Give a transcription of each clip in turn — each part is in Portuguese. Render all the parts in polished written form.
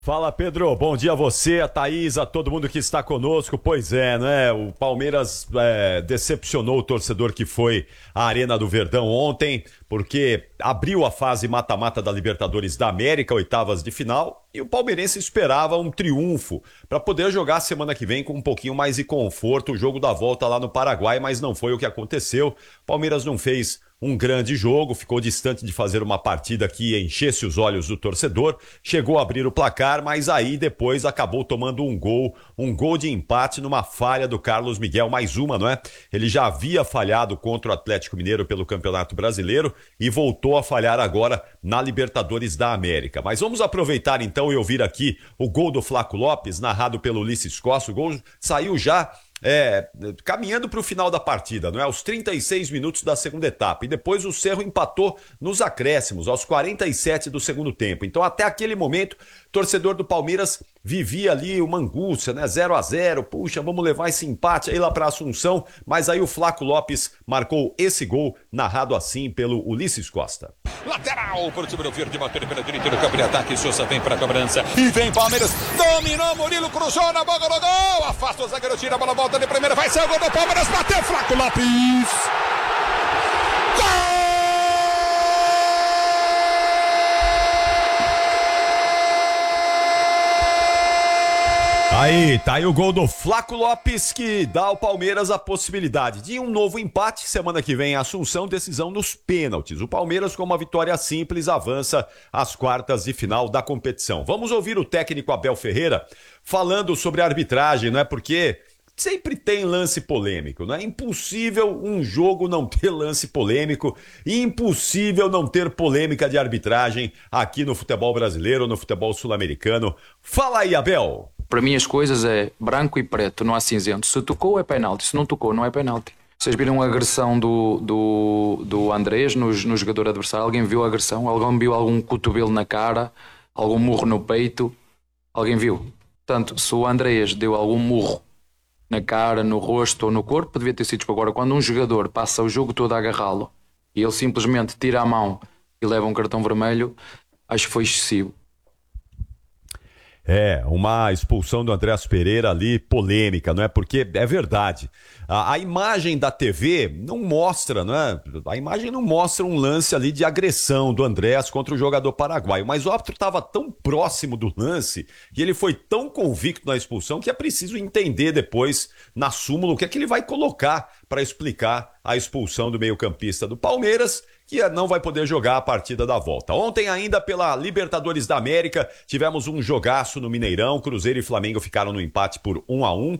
Fala, Pedro, bom dia a você, a Thaís, a todo mundo que está conosco. Pois é, né? O Palmeiras decepcionou o torcedor que foi à Arena do Verdão ontem, porque abriu a fase mata-mata da Libertadores da América, oitavas de final, e o palmeirense esperava um triunfo para poder jogar semana que vem com um pouquinho mais de conforto o jogo da volta lá no Paraguai, mas não foi o que aconteceu. O Palmeiras não fez um grande jogo, ficou distante de fazer uma partida que enchesse os olhos do torcedor, chegou a abrir o placar, mas aí depois acabou tomando um gol de empate numa falha do Carlos Miguel, mais uma, não é? Ele já havia falhado contra o Atlético Mineiro pelo Campeonato Brasileiro e voltou a falhar agora na Libertadores da América. Mas vamos aproveitar então e ouvir aqui o gol do Flaco Lopes, narrado pelo Ulisses Costa. O gol saiu já caminhando para o final da partida, não é? Aos 36 minutos da segunda etapa. E depois o Cerro empatou nos acréscimos, aos 47 do segundo tempo. Então, até aquele momento, o torcedor do Palmeiras vivia ali uma angústia, né? 0-0, puxa, vamos levar esse empate aí lá para Assunção. Mas aí o Flaco Lopes marcou esse gol, narrado assim pelo Ulisses Costa. Lateral para o time do Verde, bateu pela direita do campo de ataque, Sousa vem para a cobrança, e vem Palmeiras, dominou, Murilo, cruzou na boca do gol, afasta o zagueiro, tira a bola, volta de primeira, vai ser o gol do Palmeiras, bateu, Flaco Lopes! Gol! Aí, tá aí o gol do Flaco Lopes, que dá ao Palmeiras a possibilidade de um novo empate semana que vem em Assunção, decisão nos pênaltis. O Palmeiras, com uma vitória simples, avança às quartas de final da competição. Vamos ouvir o técnico Abel Ferreira falando sobre a arbitragem, não é? Porque sempre tem lance polêmico, não é? Impossível um jogo não ter lance polêmico e impossível não ter polêmica de arbitragem aqui no futebol brasileiro, no futebol sul-americano. Fala aí, Abel! Para mim as coisas é branco e preto, não há cinzento. Se tocou é penalti, se não tocou não é penalti. Vocês viram a agressão do Andrés no jogador adversário? Alguém viu a agressão? Alguém viu algum cotovelo na cara? Algum murro no peito? Alguém viu? Portanto, se o Andrés deu algum murro na cara, no rosto ou no corpo, devia ter sido. Agora, quando um jogador passa o jogo todo a agarrá-lo e ele simplesmente tira a mão e leva um cartão vermelho, acho que foi excessivo. Uma expulsão do Andréas Pereira ali, polêmica, não é? Porque é verdade. A imagem da TV não mostra, não é? A imagem não mostra um lance ali de agressão do Andréas contra o jogador paraguaio, mas o árbitro estava tão próximo do lance e ele foi tão convicto na expulsão que é preciso entender depois, na súmula, o que é que ele vai colocar para explicar a expulsão do meio-campista do Palmeiras, que não vai poder jogar a partida da volta. Ontem ainda pela Libertadores da América, tivemos um jogaço no Mineirão, Cruzeiro e Flamengo ficaram no empate por 1-1.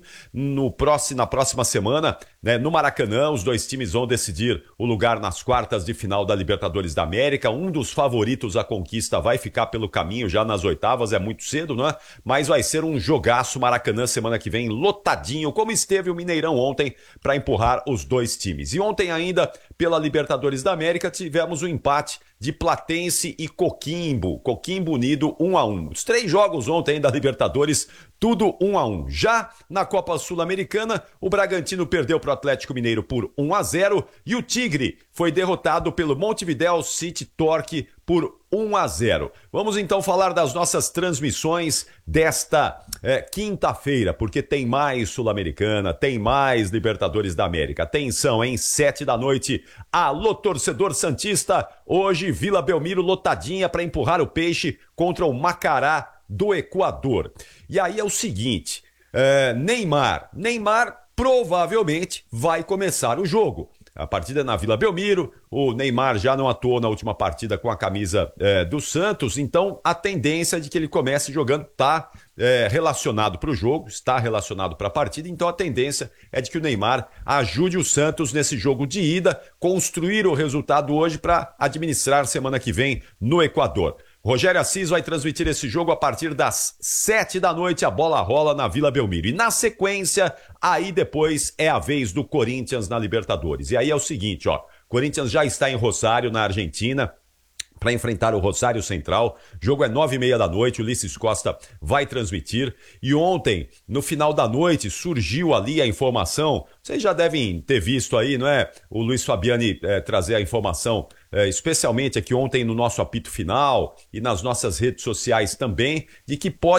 Na próxima semana, né, no Maracanã, os dois times vão decidir o lugar nas quartas de final da Libertadores da América. Um dos favoritos à conquista vai ficar pelo caminho já nas oitavas, é muito cedo, não é? Mas vai ser um jogaço Maracanã semana que vem, lotadinho, como esteve o Mineirão ontem, para empurrar os dois times. E ontem ainda, pela Libertadores da América, tivemos o empate de Platense e Coquimbo unido 1-1. Os 3 jogos ontem da Libertadores, tudo 1-1. Já na Copa Sul-Americana, o Bragantino perdeu para o Atlético Mineiro por 1-0 e o Tigre foi derrotado pelo Montevideo City Torque por 1-0. Vamos então falar das nossas transmissões desta quinta-feira, porque tem mais Sul-Americana, tem mais Libertadores da América. Atenção, hein? 7 da noite. Alô, torcedor santista. Hoje, Vila Belmiro lotadinha para empurrar o Peixe contra o Macará do Equador. E aí é o seguinte, Neymar provavelmente vai começar o jogo. A partida é na Vila Belmiro, o Neymar já não atuou na última partida com a camisa do Santos, então a tendência é de que ele comece jogando, está relacionado para o jogo, está relacionado para a partida, então a tendência é de que o Neymar ajude o Santos nesse jogo de ida, construir o resultado hoje para administrar semana que vem no Equador. Rogério Assis vai transmitir esse jogo a partir das 7 da noite, a bola rola na Vila Belmiro. E na sequência, aí depois é a vez do Corinthians na Libertadores. E aí é o seguinte, ó, Corinthians já está em Rosário, na Argentina, para enfrentar o Rosário Central. O jogo é 9h30 da noite, o Ulisses Costa vai transmitir. E ontem, no final da noite, surgiu ali a informação, vocês já devem ter visto aí, não é? O Luiz Fabiani trazer a informação especialmente aqui ontem no nosso apito final e nas nossas redes sociais também, de que pode